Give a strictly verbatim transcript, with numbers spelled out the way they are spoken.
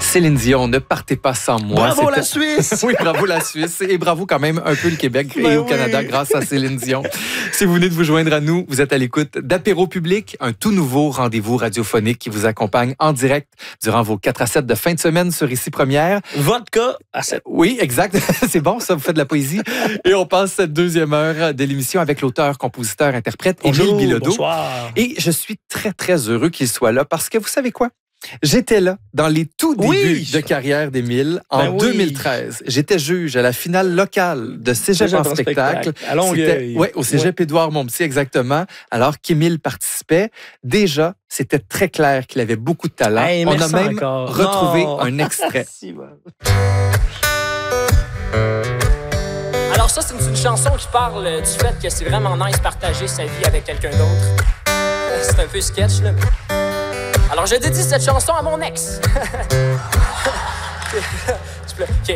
Céline Dion, ne partez pas sans moi. Bravo la Suisse! Oui, bravo la Suisse. Et bravo quand même un peu le Québec et Ben au oui. Canada grâce à Céline Dion. Si vous venez de vous joindre à nous, vous êtes à l'écoute d'Apéro Public, un tout nouveau rendez-vous radiophonique qui vous accompagne en direct durant vos quatre à sept de fin de semaine sur Ici Première. Vodka à sept. Oui, exact. C'est bon, ça, vous faites de la poésie. Et on passe cette deuxième heure de l'émission avec l'auteur, compositeur, interprète Émile Bonjour, Bilodeau. bonsoir. Et je suis très, très heureux qu'il soit là parce que vous savez quoi? J'étais là dans les tout débuts Oui. de carrière d'Émile en Ben oui. deux mille treize. J'étais juge à la finale locale de Cégep Cégep en en spectacle. spectacle, à Longueuil. Oui, au Cégep Édouard Montpetit, exactement. Alors qu'Émile participait, déjà, c'était très clair qu'il avait beaucoup de talent. Hey, On a merci même encore. retrouvé Non. un extrait. Si, bon. Alors ça, c'est une, une chanson qui parle euh, du fait que c'est vraiment nice partager sa vie avec quelqu'un d'autre. Euh, C'est un peu sketch, là. Alors je dédie cette chanson à mon ex. Tu plais- OK.